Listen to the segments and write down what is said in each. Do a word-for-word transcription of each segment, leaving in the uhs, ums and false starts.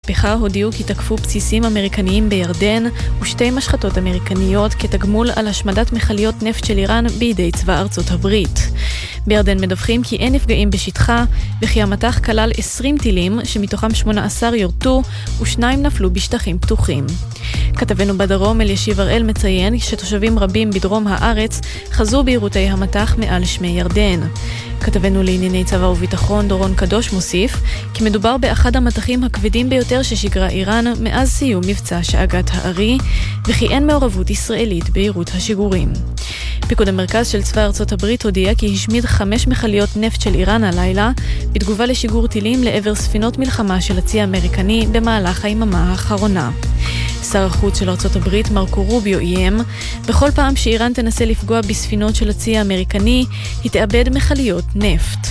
המהפכה הודיעו כי תקפו בסיסים אמריקניים בירדן ושתי משחטות אמריקניות כתגמול על השמדת מכליות נפט של איראן בידי צבא ארצות הברית. בירדן מדווחים כי אין נפגעים בשטחה וכי המטח כלל עשרים טילים שמתוכם שמונה עשר יורטו ושניים נפלו בשטחים פתוחים. כתבנו בדרום אלישיב הראל מציין שתושבים רבים בדרום הארץ חזו ביירותי המטח מעל שמי ירדן. כתבנו לענייני צבא וביטחון דורון קדוש מוסיף כי מדובר באחד המטחים הכבדים ביותר ששגרה איראן מאז סיום מבצע שאגת הארי וכי אין מעורבות ישראלית ביירוט השיגורים. פיקוד המרכז של צבא ארצות הברית הודיע כי השמיד חמש מכליות נפט של איראן הלילה בתגובה לשיגור טילים לעבר ספינות מלחמה של הצי האמריקני במהלך היממה האחרונה. שר החוץ של ארצות הברית מרקו רוביו איים, בכל פעם שאיראן תנסה לפגוע בספינות של הצי האמריקני, היא תאבד מכליות נפט.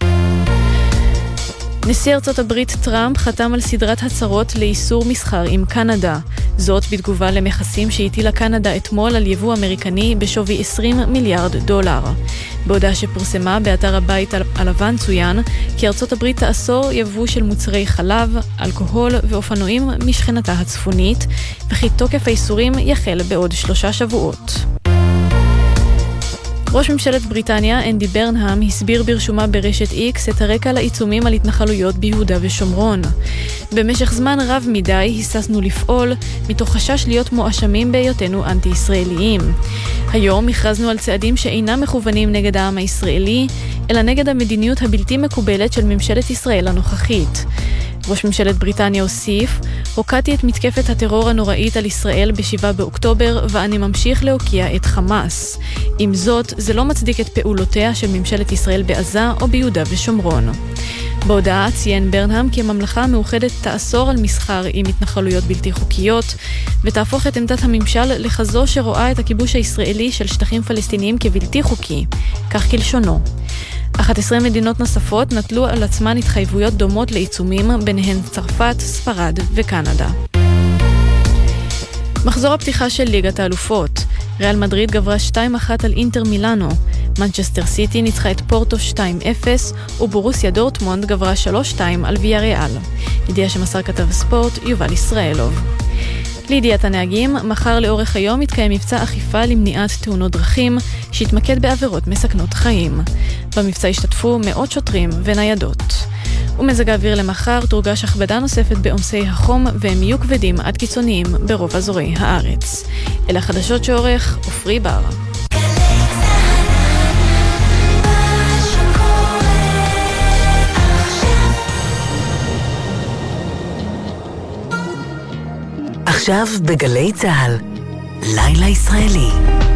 נשיא ארצות הברית טראמפ חתם על סדרת הצהרות לאיסור מסחר עם קנדה. זאת בתגובה למכסים שהטילה קנדה אתמול על יבוא אמריקני בשווי עשרים מיליארד דולר. בהודעה שפורסמה באתר הבית הלבן צוין כי ארצות הברית תאסור יבוא של מוצרי חלב, אלכוהול ואופנועים משכנתה הצפונית, וכי תוקף האיסורים יחל בעוד שלושה שבועות. ראש ממשלת בריטניה, אנדי ברנהאם, הסביר ברשומה ברשת איקס את הרקע לעיצומים על התנחלויות ביהודה ושומרון. במשך זמן רב מדי היססנו לפעול, מתוך חשש להיות מואשמים בהיותנו אנטי-ישראליים. היום הכרזנו על צעדים שאינם מכוונים נגד העם הישראלי, אלא נגד המדיניות הבלתי מקובלת של ממשלת ישראל הנוכחית. ראש ממשלת בריטניה הוסיף, הוקעתי את מתקפת הטרור הנוראית על ישראל בשבעה באוקטובר ואני ממשיך להוקיע את חמאס. עם זאת, זה לא מצדיק את פעולותיה של ממשלת ישראל בעזה או ביהודה ושומרון. בהודעה ציין ברנהאם כי הממלכה המאוחדת תאסור על מסחר עם התנחלויות בלתי חוקיות ותהפוך את עמדת הממשל לכזו שרואה את הכיבוש הישראלי של שטחים פלסטיניים כבלתי חוקי, כך כלשונו. אחת עשרה מדינות נוספות נטלו על עצמן התחייבויות דומות לעיצומים, ביניהן צרפת, ספרד וקנדה. מחזור הפתיחה של ליגת האלופות. ריאל מדריד גברה שתיים אחת על אינטר מילאנו, מנצ'סטר סיטי ניצחה את פורטו שתיים אפס ובורוסיה דורטמונד גברה שלוש שתיים על ויה ריאל. ידיעה שמסר כתב הספורט יובל ישראלוב. לידיעת הנהגים, מחר לאורך היום יתקיים מבצע אכיפה למניעת תאונות דרכים שהתמקד בעבירות מסכנות חיים. במבצע השתתפו מאות שוטרים וניידות. ומזג האוויר למחר תורגש הכבדה נוספת בעומסי החום והם יהיו כבדים עד קיצוניים ברוב אזורי הארץ. אלה החדשות שעורך עופרי בר. עכשיו בגלי צהל, לילה ישראלי.